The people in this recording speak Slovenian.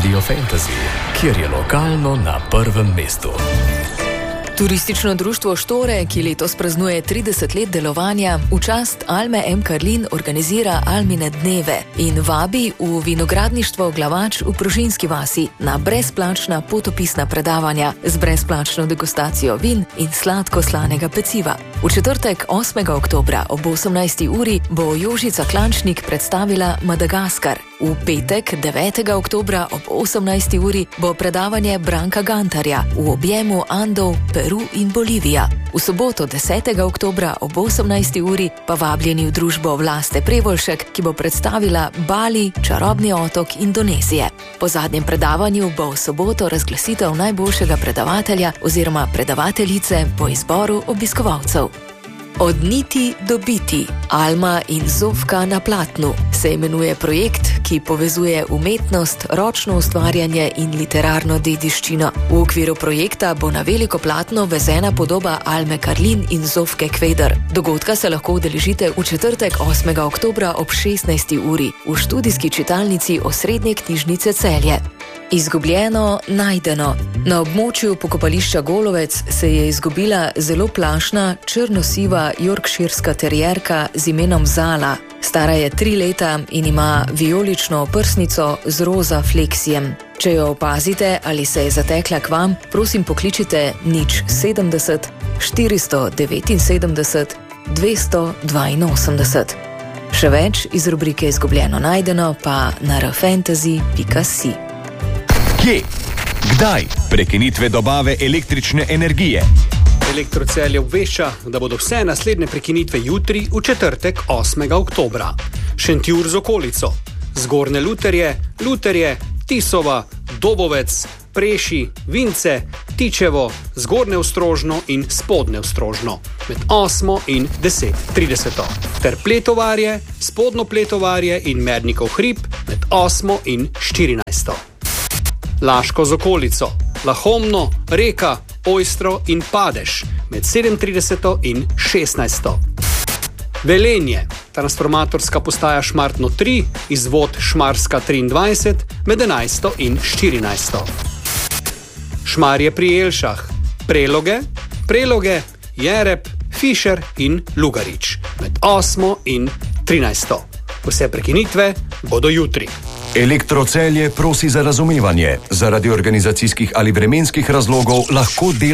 Radio Fantasy, kjer je lokalno na prvem mestu. Turistično društvo Štore, ki letos praznuje 30 let delovanja, v čast Alme M. Karlin organizira Almine dneve in vabi v vinogradništvo Glavač v Prožinski vasi na brezplačna potopisna predavanja z brezplačno degustacijo vin in sladko-slanega peciva. V četrtek 8. oktobra ob 18. uri bo Jožica Klančnik predstavila Madagaskar. V petek 9. oktobra ob 18. uri bo predavanje Branka Gantarja v objemu Andov, Peru in Bolivija. V soboto 10. oktobra ob 18. uri pa vabljeni v družbo Vlaste Prevoljšek, ki bo predstavila Bali, čarobni otok Indonezije. Po zadnjem predavanju bo v soboto razglasitev najboljšega predavatelja oziroma predavateljice po izboru obiskovalcev. Od niti do biti, Alma in Zofka na platnu se imenuje projekt, ki povezuje umetnost, ročno ustvarjanje in literarno dediščino. V okviru projekta bo na veliko platno vezena podoba Alme Karlin in Zofke Kveder. Dogodka se lahko udeležite v četrtek 8. oktobra ob 16. uri v študijski čitalnici Osrednje knjižnice Celje. Izgubljeno, najdeno. Na območju pokopališča Golovec se je izgubila zelo plašna, črnosiva yorkshirska terierka z imenom Zala. Stara je 3 leta in ima vijolično oprsnico z roza fleksijem. Če jo opazite ali se je zatekla k vam, prosim pokličite 070 479 282. Še več iz rubrike Izgubljeno, najdeno pa na rfantasy.si. Kje? Kdaj? Prekinitve dobave električne energije. Elektrocelje obvešča, da bodo vse naslednje prekinitve jutri v četrtek 8. oktobra. Šentjur z okolico, Zgornje Luterje, Tisova, Dobovec, Preši, Vince, Tičevo, Zgornje Ostrožno in Spodnje Ostrožno med 8 in 10:30 ter Pletovarje, Spodnjo Pletovarje in Mernikov hrib med 8 in 14. Laško z okolico, Lahomno, Reka, Ojstro in Padež med 37 in 16. Velenje, transformatorska postaja Šmartno 3, izvod Šmarska 23 med 11 in 14. Šmarje pri Jelšah, Preloge, Jereb, Fišer in Lugarič med 8 in 13. Vse prekinitve bodo jutri. Elektrocelje prosi za razumevanje. Zaradi organizacijskih ali vremenskih razlogov lahko dela